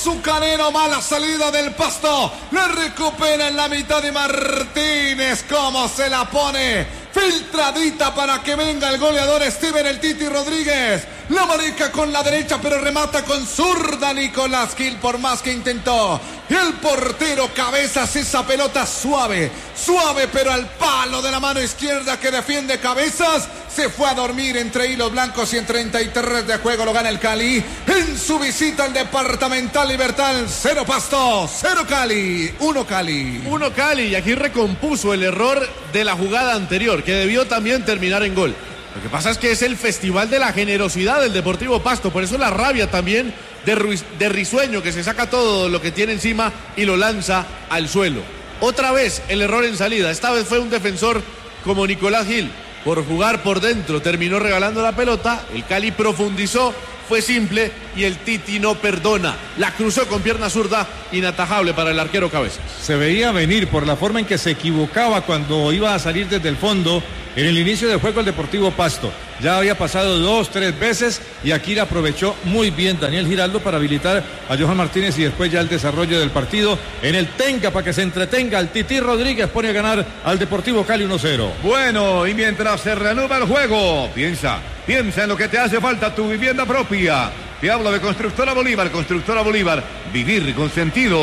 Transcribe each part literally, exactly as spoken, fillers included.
Azucarero, mala salida del Pasto. La recupera en la mitad de Martínez. ¿Cómo se la pone? Filtradita para que venga el goleador Steven el Titi Rodríguez. La marica con la derecha, pero remata con zurda Nicolás Gil, por más que intentó. El portero Cabezas, esa pelota suave, suave, pero al palo de la mano izquierda que defiende Cabezas. Se fue a dormir entre hilos blancos y en treinta y tres de juego lo gana el Cali. En su visita al Departamental Libertad, cero Pasto, cero Cali, uno Cali. Uno Cali, y aquí recompuso el error de la jugada anterior, que debió también terminar en gol. Lo que pasa es que es el festival de la generosidad del Deportivo Pasto, por eso la rabia también de, Ruiz, de Risueño, que se saca todo lo que tiene encima y lo lanza al suelo. Otra vez el error en salida, esta vez fue un defensor como Nicolás Gil. Por jugar por dentro terminó regalando la pelota, el Cali profundizó, fue simple y el Titi no perdona. La cruzó con pierna zurda, inatajable para el arquero Cabezas. Se veía venir por la forma en que se equivocaba cuando iba a salir desde el fondo en el inicio del juego el Deportivo Pasto. Ya había pasado dos, tres veces y aquí la aprovechó muy bien Daniel Giraldo para habilitar a Johan Martínez y después ya el desarrollo del partido en el Tenga para que se entretenga. El Titi Rodríguez pone a ganar al Deportivo Cali uno cero. Bueno, y mientras se reanuda el juego, piensa, piensa en lo que te hace falta, tu vivienda propia. Te hablo de Constructora Bolívar, Constructora Bolívar, vivir con sentido.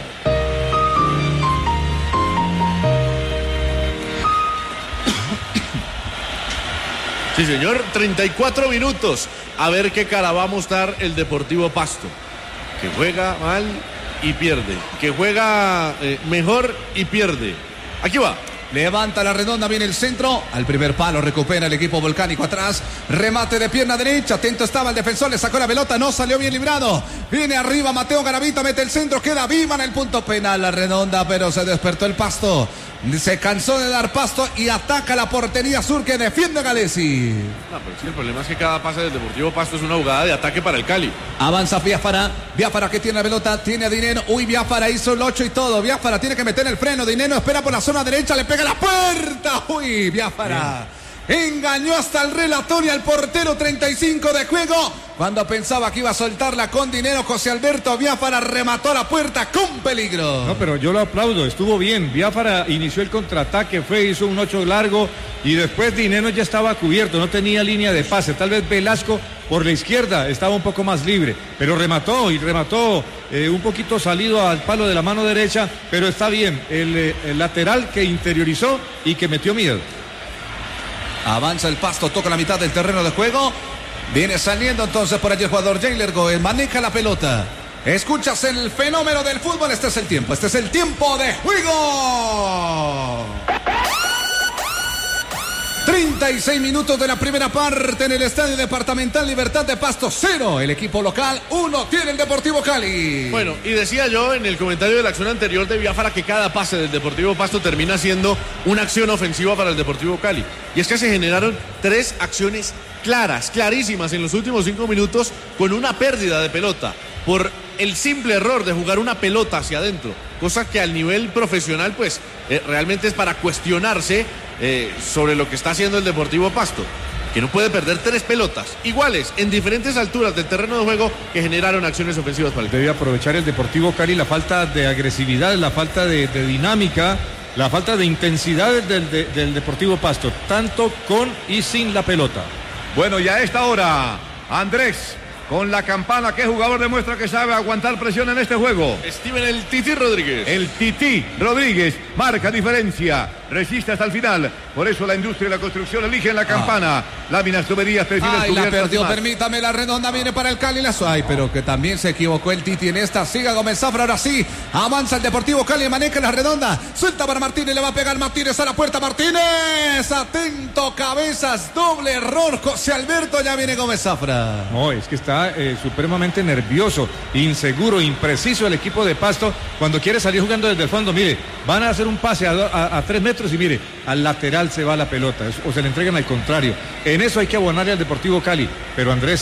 Sí, señor, treinta y cuatro minutos. A ver qué cara va a mostrar el Deportivo Pasto. Que juega mal y pierde. Que juega eh, mejor y pierde. Aquí va. Levanta la redonda, viene el centro. Al primer palo recupera el equipo volcánico atrás. Remate de pierna derecha. Atento estaba el defensor, le sacó la pelota. No salió bien librado. Viene arriba Mateo Garavito, mete el centro. Queda viva en el punto penal la redonda, pero se despertó el Pasto. Se cansó de dar pasto y ataca la portería sur que defiende a Galesi. No, pero sí, el problema es que cada pase del Deportivo Pasto es una jugada de ataque para el Cali. Avanza Biafara. Biafara que tiene la pelota, tiene a Dineno. Uy, Biafara hizo el ocho y todo. Biafara tiene que meter el freno. Dineno espera por la zona derecha, le pega la puerta. Uy, Biafara. Bien. Engañó hasta el relator y al portero. Treinta y cinco de juego. Cuando pensaba que iba a soltarla con dinero, José Alberto Biafara remató la puerta con peligro. No, pero yo lo aplaudo, estuvo bien. Biafara inició el contraataque, fue, hizo un ocho largo y después Dineno ya estaba cubierto, no tenía línea de pase. Tal vez Velasco por la izquierda estaba un poco más libre, pero remató y remató eh, un poquito salido al palo de la mano derecha, pero está bien. El, eh, el lateral que interiorizó y que metió miedo. Avanza el Pasto, toca la mitad del terreno de juego. Viene saliendo entonces por allí el jugador Jailer Goel, maneja la pelota. Escuchas el fenómeno del fútbol, este es el tiempo, este es el tiempo de juego. treinta y seis minutos de la primera parte en el Estadio Departamental Libertad de Pasto, cero. El equipo local, uno tiene el Deportivo Cali. Bueno, y decía yo en el comentario de la acción anterior de Biafara que cada pase del Deportivo Pasto termina siendo una acción ofensiva para el Deportivo Cali. Y es que se generaron tres acciones claras, clarísimas en los últimos cinco minutos con una pérdida de pelota por el simple error de jugar una pelota hacia adentro, cosa que al nivel profesional pues eh, realmente es para cuestionarse eh, sobre lo que está haciendo el Deportivo Pasto, que no puede perder tres pelotas iguales en diferentes alturas del terreno de juego que generaron acciones ofensivas para el Debe aprovechar el Deportivo Cali la falta de agresividad, la falta de, de dinámica, la falta de intensidad del, de, del Deportivo Pasto, tanto con y sin la pelota. Bueno, y a esta hora, Andrés, con la campana, ¿qué jugador demuestra que sabe aguantar presión en este juego? Steven el Titi Rodríguez. El Titi Rodríguez marca diferencia, resiste hasta el final. Por eso la industria y la construcción eligen la campana. Ah. Láminas, tuberías, perfiles, Ay, la perdió, permítame, la redonda viene para el Cali. La... Ay, pero que también se equivocó el Titi en esta. Siga Gómez Zafra, ahora sí. Avanza el Deportivo Cali, maneja la redonda. Suelta para Martínez, le va a pegar Martínez a la puerta. Martínez, atento, Cabezas, doble error. José Alberto, ya viene Gómez Zafra. No, es que está Eh, supremamente nervioso, inseguro, impreciso el equipo de Pasto cuando quiere salir jugando desde el fondo. Mire, van a hacer un pase a, a, a tres metros y mire, al lateral se va la pelota o se le entregan al contrario. En eso hay que abonarle al Deportivo Cali, pero Andrés,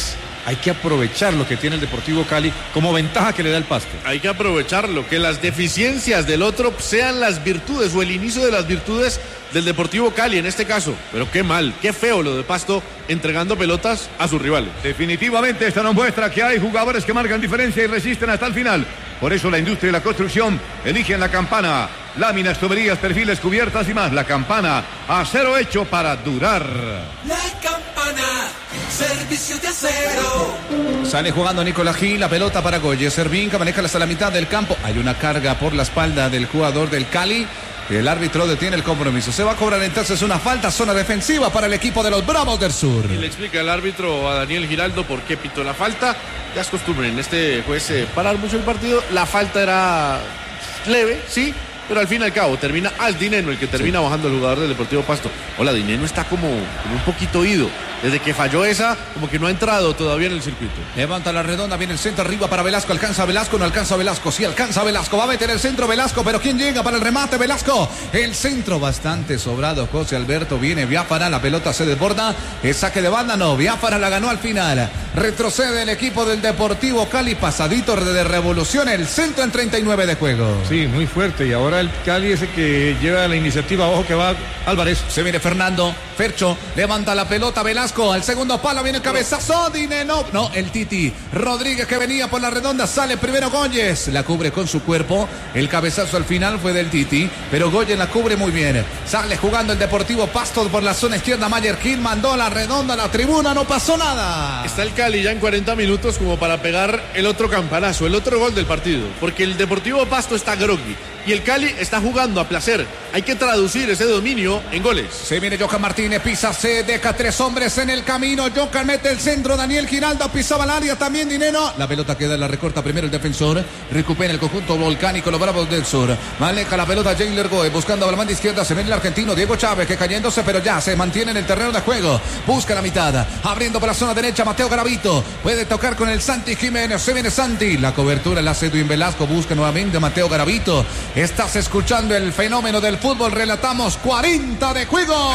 hay que aprovechar lo que tiene el Deportivo Cali como ventaja que le da el Pasto. Hay que aprovecharlo, que las deficiencias del otro sean las virtudes o el inicio de las virtudes del Deportivo Cali en este caso. Pero qué mal, qué feo lo de Pasto entregando pelotas a sus rivales. Definitivamente esto nos muestra que hay jugadores que marcan diferencia y resisten hasta el final. Por eso la industria y la construcción eligen la Campana. Láminas, tuberías, perfiles, cubiertas y más. La Campana, acero hecho para durar. La Campana, servicio de acero. Sale jugando Nicolás Gil, la pelota para Goye. Servinca maneja hasta la mitad del campo. Hay una carga por la espalda del jugador del Cali. El árbitro detiene el compromiso. Se va a cobrar entonces una falta, zona defensiva para el equipo de los Bravos del Sur. Y le explica el árbitro a Daniel Giraldo por qué pitó la falta. Ya es costumbre en este juez eh, parar mucho el partido. La falta era leve, sí, pero al fin y al cabo termina al Dineno, el que termina sí. bajando el jugador del Deportivo Pasto. Hola, Dineno está como, como un poquito oído. Desde que falló esa, como que no ha entrado todavía en el circuito. Levanta la redonda, viene el centro arriba para Velasco. Alcanza Velasco, no alcanza Velasco. Sí alcanza Velasco, va a meter el centro Velasco, pero ¿quién llega para el remate? Velasco. El centro bastante sobrado. José Alberto viene, Biafara, la pelota se desborda. El saque de banda, no, Biafara la ganó al final. Retrocede el equipo del Deportivo Cali, pasadito de revolución. El centro en treinta y nueve de juego. Sí, muy fuerte. Y ahora el Cali es el que lleva la iniciativa. Ojo que va Álvarez. Se viene Fernando, Fercho, levanta la pelota Velasco. Al segundo palo viene el cabezazo, Dineno. No, el Titi Rodríguez que venía por la redonda. Sale primero Goyes. La cubre con su cuerpo. El cabezazo al final fue del Titi, pero Goyes la cubre muy bien. Sale jugando el Deportivo Pasto por la zona izquierda. Mayer Gil mandó la redonda a la tribuna. No pasó nada. Está el Cali ya en cuarenta minutos como para pegar el otro campanazo, el otro gol del partido. Porque el Deportivo Pasto está groggy y el Cali está jugando a placer. Hay que traducir ese dominio en goles. Se viene Johan Martínez, pisa, se deja tres hombres en el camino. Johan mete el centro, Daniel Giraldo pisaba el área, también Dineno. La pelota queda, la recorta primero el defensor. Recupera el conjunto volcánico, los Bravos del Sur. Maneja la pelota Jailer Goe, buscando a la banda izquierda. Se viene el argentino Diego Chávez, que cayéndose, pero ya se mantiene en el terreno de juego. Busca la mitad, abriendo por la zona derecha Mateo Garavito. Puede tocar con el Santi Jiménez. Se viene Santi, la cobertura la hace Edwin Velasco. Busca nuevamente a Mateo Garavito. Estás escuchando el fenómeno del fútbol. Relatamos cuarenta de juego.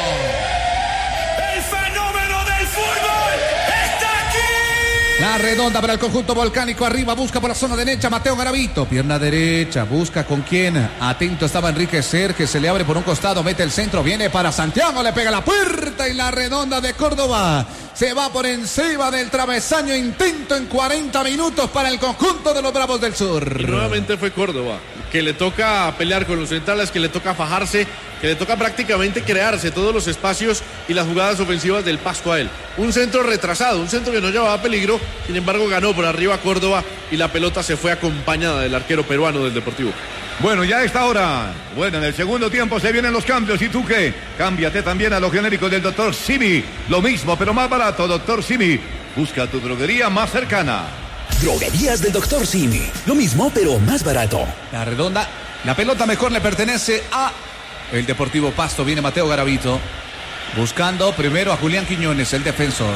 El fenómeno del fútbol está aquí. La redonda para el conjunto volcánico. Arriba busca por la zona derecha Mateo Garavito. Pierna derecha. Busca con quién. Atento estaba Enrique Serge. Se le abre por un costado. Mete el centro. Viene para Santiago. Le pega la puerta y la redonda de Córdoba. Se va por encima del travesaño. Intento en cuarenta minutos para el conjunto de los Bravos del Sur. Y nuevamente fue Córdoba, que le toca pelear con los centrales, que le toca fajarse, que le toca prácticamente crearse todos los espacios y las jugadas ofensivas del Pasto a él. Un centro retrasado, un centro que no llevaba peligro, sin embargo ganó por arriba Córdoba y la pelota se fue acompañada del arquero peruano del Deportivo. Bueno, ya a esta hora. Bueno, en el segundo tiempo se vienen los cambios. ¿Y tú qué? Cámbiate también a lo genérico del doctor Simi. Lo mismo, pero más barato, doctor Simi. Busca tu droguería más cercana. Droguerías del doctor Simi. Lo mismo, pero más barato. La redonda, la pelota mejor le pertenece a el Deportivo Pasto. Viene Mateo Garavito. Buscando primero a Julián Quiñones, el defensor.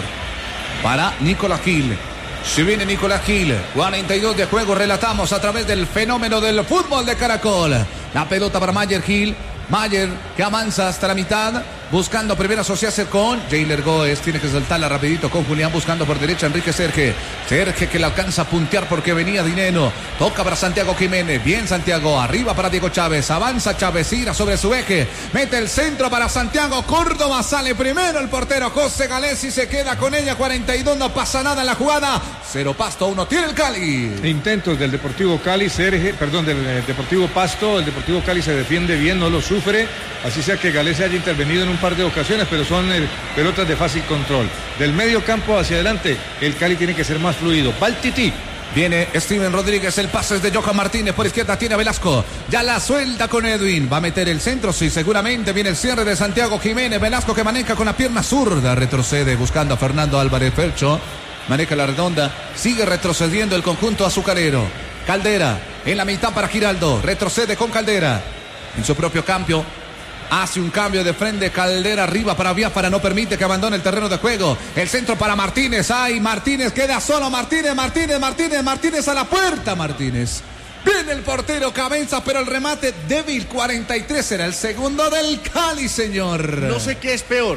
Para Nicolás Gil. Se viene Nicolás Gil, cuarenta y dos de juego, relatamos a través del fenómeno del fútbol de Caracol. La pelota para Mayer Gil, Mayer que avanza hasta la mitad, buscando primero asociarse con Jailer Goes, tiene que saltarla rapidito con Julián, buscando por derecha Enrique Serge. Serge que le alcanza a puntear porque venía Dineno, toca para Santiago Jiménez, bien Santiago, arriba para Diego Chávez, avanza Chávez, gira sobre su eje, mete el centro para Santiago Córdoba, sale primero el portero José Galesi, se queda con ella, cuarenta y dos, no pasa nada en la jugada, cero Pasto, uno tiene el Cali. Intentos del Deportivo Cali, Serge, perdón, del eh, Deportivo Pasto, el Deportivo Cali se defiende bien, no lo sufre, así sea que Galesi haya intervenido en un par de ocasiones, pero son eh, pelotas de fácil control. Del medio campo hacia adelante, el Cali tiene que ser más fluido. Va el Tití. Viene Steven Rodríguez, el pase es de Johan Martínez, por izquierda tiene a Velasco, ya la suelta con Edwin, va a meter el centro, sí, seguramente viene el cierre de Santiago Jiménez, Velasco que maneja con la pierna zurda, retrocede buscando a Fernando Álvarez Fercho, maneja la redonda, sigue retrocediendo el conjunto azucarero, Caldera en la mitad para Giraldo, retrocede con Caldera, en su propio campo. Hace un cambio de frente, Caldera arriba para Biafara, no permite que abandone el terreno de juego. El centro para Martínez, ay, Martínez queda solo, Martínez, Martínez, Martínez, Martínez a la puerta, Martínez. Viene el portero Cabeza, pero el remate débil, cuarenta y tres, era el segundo del Cali, señor. No sé qué es peor,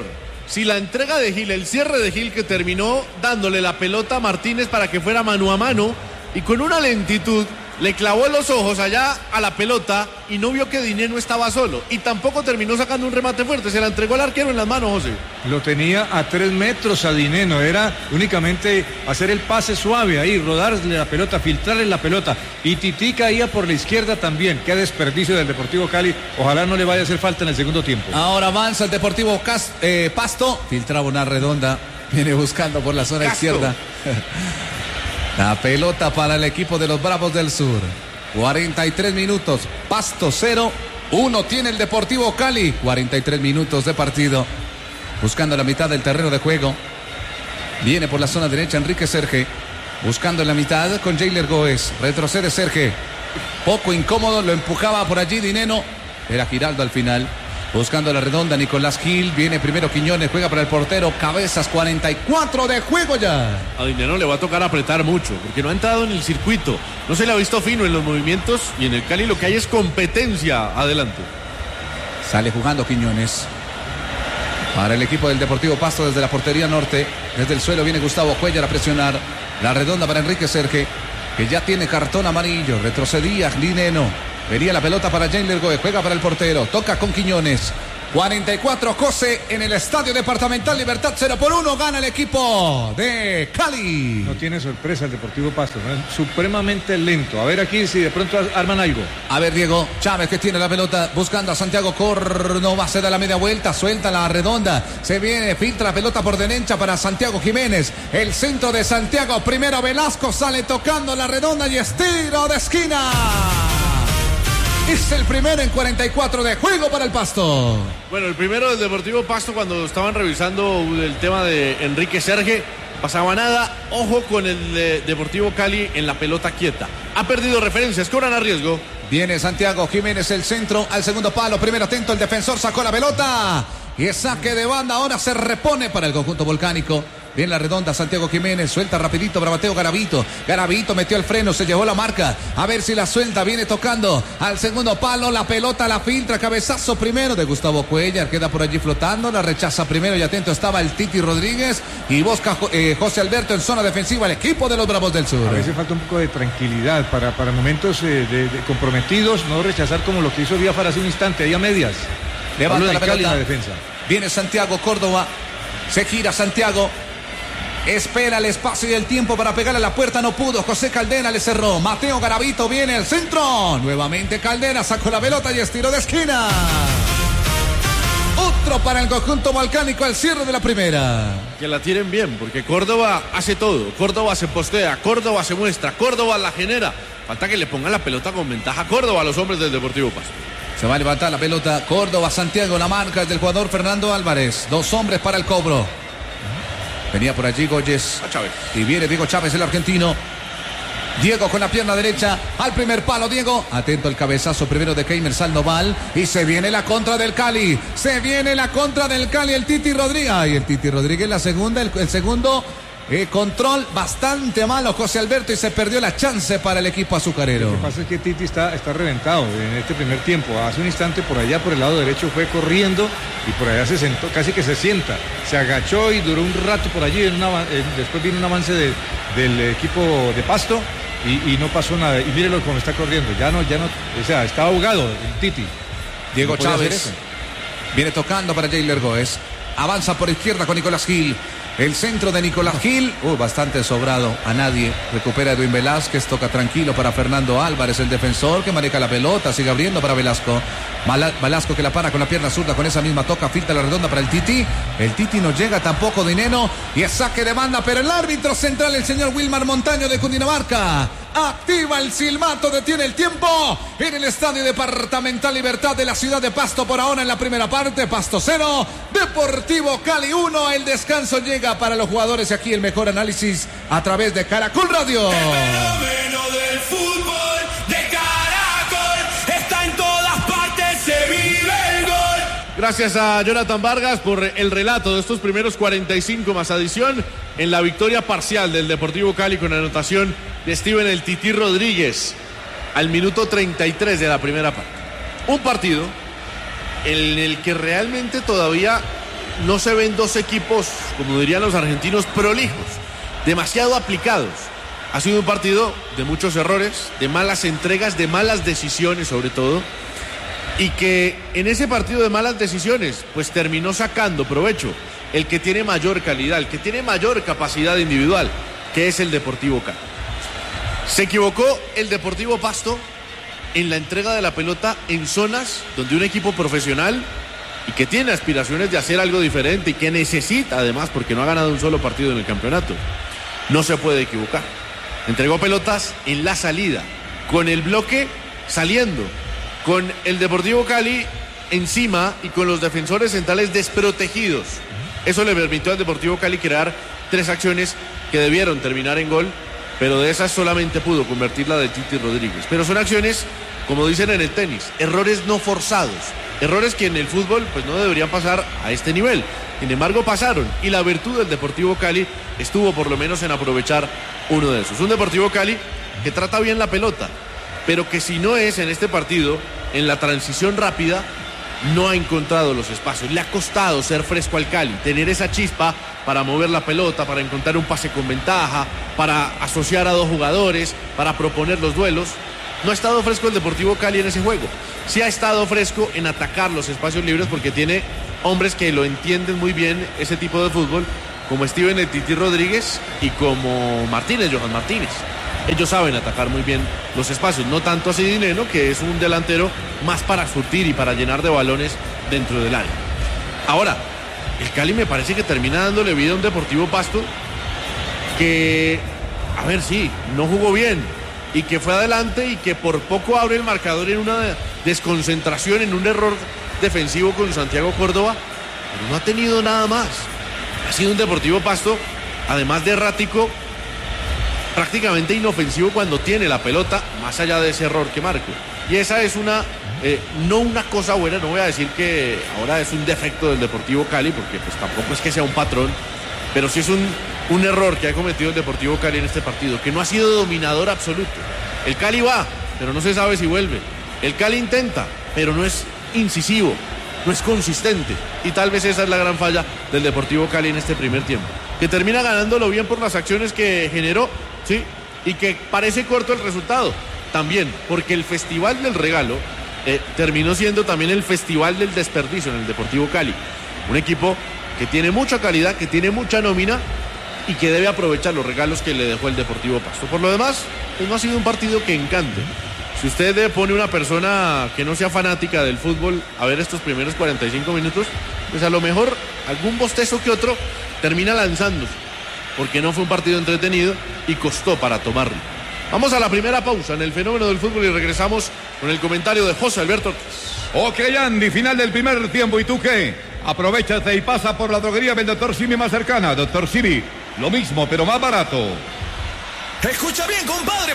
si la entrega de Gil, el cierre de Gil que terminó dándole la pelota a Martínez para que fuera mano a mano y con una lentitud le clavó los ojos allá a la pelota y no vio que Dineno estaba solo y tampoco terminó sacando un remate fuerte, se la entregó al arquero en las manos, José. Lo tenía a tres metros a Dineno, era únicamente hacer el pase suave ahí, rodarle la pelota, filtrarle la pelota y Tití caía por la izquierda también. Qué desperdicio del Deportivo Cali, ojalá no le vaya a hacer falta en el segundo tiempo. Ahora avanza el Deportivo Cas eh, Pasto, filtraba una redonda, viene buscando por la zona Castro. Izquierda. La pelota para el equipo de los Bravos del Sur. cuarenta y tres minutos. Pasto cero. uno tiene el Deportivo Cali. cuarenta y tres minutos de partido. Buscando la mitad del terreno de juego. Viene por la zona derecha Enrique Serge. Buscando en la mitad con Jailer Goes. Retrocede Serge. Poco incómodo. Lo empujaba por allí Dineno. Era Giraldo al final. Buscando la redonda Nicolás Gil. Viene primero Quiñones. Juega para el portero. Cabezas. cuarenta y cuatro de juego ya. A Dineno le va a tocar apretar mucho porque no ha entrado en el circuito. No se le ha visto fino en los movimientos y en el Cali lo que hay es competencia adelante. Sale jugando Quiñones. Para el equipo del Deportivo Pasto desde la portería norte. Desde el suelo viene Gustavo Cuellar a presionar. La redonda para Enrique Serge, que ya tiene cartón amarillo. Retrocedía Dineno. Venía la pelota para Jailer Goe, juega para el portero, toca con Quiñones. cuarenta y cuatro José en el Estadio Departamental Libertad, cero por uno, gana el equipo de Cali. No tiene sorpresa el Deportivo Pasto, ¿no? Es supremamente lento. A ver aquí si de pronto arman algo. A ver Diego Chávez que tiene la pelota buscando a Santiago Córdoba, se da la media vuelta, suelta la redonda, se viene, filtra la pelota por derecha para Santiago Jiménez. El centro de Santiago, primero Velasco, sale tocando la redonda y estiro de esquina. Es el primero en cuarenta y cuatro de juego para el Pasto. Bueno, el primero del Deportivo Pasto cuando estaban revisando el tema de Enrique Serge, pasaba nada. Ojo con el eh, Deportivo Cali en la pelota quieta. Ha perdido referencias, cobran a riesgo. Viene Santiago Jiménez, el centro al segundo palo. Primero atento, el defensor sacó la pelota. Y es saque de banda, ahora se repone para el conjunto volcánico. Viene la redonda, Santiago Jiménez, suelta rapidito para Mateo Garavito. Garavito metió el freno, se llevó la marca. A ver si la suelta, viene tocando al segundo palo. La pelota la filtra, cabezazo primero de Gustavo Cuellar. Queda por allí flotando, la rechaza primero y atento estaba el Titi Rodríguez. Y busca eh, José Alberto en zona defensiva, el equipo de los Bravos del Sur. A veces falta un poco de tranquilidad para, para momentos eh, de, de comprometidos, no rechazar como lo que hizo Biafara hace un instante, ahí a medias. Levanta la pelota. En la defensa. Viene Santiago Córdoba, se gira Santiago. Espera el espacio y el tiempo para pegarle a la puerta, no pudo. José Caldera le cerró. Mateo Garavito viene el centro. Nuevamente Caldera sacó la pelota y estiró de esquina. Otro para el conjunto volcánico al cierre de la primera. Que la tiren bien, porque Córdoba hace todo. Córdoba se postea, Córdoba se muestra, Córdoba la genera. Falta que le pongan la pelota con ventaja a Córdoba a los hombres del Deportivo Pasto. Se va a levantar la pelota. Córdoba, Santiago, la marca es del jugador Fernando Álvarez. Dos hombres para el cobro. Venía por allí Goyes. Y viene Diego Chávez, el argentino. Diego con la pierna derecha al primer palo, Diego. Atento al cabezazo primero de Keimer Sandoval. Y se viene la contra del Cali. Se viene la contra del Cali, el Titi Rodríguez. Ay, el Titi Rodríguez, la segunda, el, el segundo eh, control bastante malo, José Alberto. Y se perdió la chance para el equipo azucarero. Lo que pasa es que Titi está, está reventado en este primer tiempo. Hace un instante por allá, por el lado derecho, fue corriendo. Y por allá se sentó, casi que se sienta. Se agachó y duró un rato por allí. En una, eh, después vino un avance de, del equipo de Pasto. Y, y no pasó nada. Y mírenlo cómo está corriendo. Ya no, ya no, o sea, está ahogado el Titi. Diego no Chávez viene tocando para Jailer Goes. Avanza por izquierda con Nicolás Gil. El centro de Nicolás Gil, uh, bastante sobrado, a nadie. Recupera Edwin Velázquez, toca tranquilo para Fernando Álvarez, el defensor que maneja la pelota, sigue abriendo para Velasco. Mal Velasco que la para con la pierna zurda, con esa misma toca, filtra la redonda para el Titi. El Titi no llega tampoco Dineno y es saque de banda, pero el árbitro central, el señor Wilmar Montaño de Cundinamarca, activa el silbato, detiene el tiempo en el Estadio Departamental Libertad de la ciudad de Pasto. Por ahora en la primera parte, Pasto cero, Deportivo Cali uno. El descanso llega para los jugadores y aquí el mejor análisis a través de Caracol Radio. El fenómeno del fútbol de Caracol está en todas partes, se vive el gol. Gracias a Jonathan Vargas por el relato de estos primeros cuarenta y cinco más adición en la victoria parcial del Deportivo Cali con anotación de Steven el Tití Rodríguez al minuto treinta y tres de la primera parte. Un partido en el que realmente todavía no se ven dos equipos, como dirían los argentinos, prolijos, demasiado aplicados. Ha sido un partido de muchos errores, de malas entregas, de malas decisiones sobre todo, y que en ese partido de malas decisiones pues terminó sacando provecho el que tiene mayor calidad, el que tiene mayor capacidad individual, que es el Deportivo Cali. Se equivocó el Deportivo Pasto en la entrega de la pelota en zonas donde un equipo profesional y que tiene aspiraciones de hacer algo diferente y que necesita además, porque no ha ganado un solo partido en el campeonato, no se puede equivocar. Entregó pelotas en la salida, con el bloque saliendo, con el Deportivo Cali encima y con los defensores centrales desprotegidos. Eso le permitió al Deportivo Cali crear tres acciones que debieron terminar en gol, pero de esas solamente pudo convertirla de Titi Rodríguez. Pero son acciones, como dicen en el tenis, errores no forzados, errores que en el fútbol pues no deberían pasar a este nivel. Sin embargo pasaron, y la virtud del Deportivo Cali estuvo por lo menos en aprovechar uno de esos. Un Deportivo Cali que trata bien la pelota, pero que si no es en este partido, en la transición rápida, no ha encontrado los espacios. Le ha costado ser fresco al Cali, tener esa chispa para mover la pelota, para encontrar un pase con ventaja, para asociar a dos jugadores, para proponer los duelos. No ha estado fresco el Deportivo Cali en ese juego. Sí ha estado fresco en atacar los espacios libres porque tiene hombres que lo entienden muy bien ese tipo de fútbol, como Steven el Titi Rodríguez y como Martínez, Johan Martínez. Ellos saben atacar muy bien los espacios, no tanto así Dineno, que es un delantero más para surtir y para llenar de balones dentro del área. Ahora, el Cali me parece que termina dándole vida a un Deportivo Pasto que, a ver, sí, no jugó bien y que fue adelante y que por poco abre el marcador en una desconcentración, en un error defensivo con Santiago Córdoba, pero no ha tenido nada más. Ha sido un Deportivo Pasto, además de errático, prácticamente inofensivo cuando tiene la pelota, más allá de ese error que marcó. Y esa es una, eh, no una cosa buena, no voy a decir que ahora es un defecto del Deportivo Cali, porque pues tampoco es que sea un patrón, pero sí es un, un error que ha cometido el Deportivo Cali en este partido, que no ha sido dominador absoluto. El Cali va, pero no se sabe si vuelve. El Cali intenta, pero no es incisivo, no es consistente. Y tal vez esa es la gran falla del Deportivo Cali en este primer tiempo, que termina ganándolo bien por las acciones que generó, sí, y que parece corto el resultado, también, porque el Festival del Regalo eh, terminó siendo también el Festival del Desperdicio en el Deportivo Cali. Un equipo que tiene mucha calidad, que tiene mucha nómina y que debe aprovechar los regalos que le dejó el Deportivo Pasto. Por lo demás, pues no ha sido un partido que encante. Si usted pone una persona que no sea fanática del fútbol a ver estos primeros cuarenta y cinco minutos, pues a lo mejor algún bostezo que otro termina lanzándose, porque no fue un partido entretenido y costó para tomarlo. Vamos a la primera pausa en el fenómeno del fútbol y regresamos con el comentario de José Alberto Ortiz. Ok, Andy, final del primer tiempo. ¿Y tú qué? Aprovechate y pasa por la droguería del doctor Simi más cercana. doctor Simi, lo mismo, pero más barato. Escucha bien, compadre.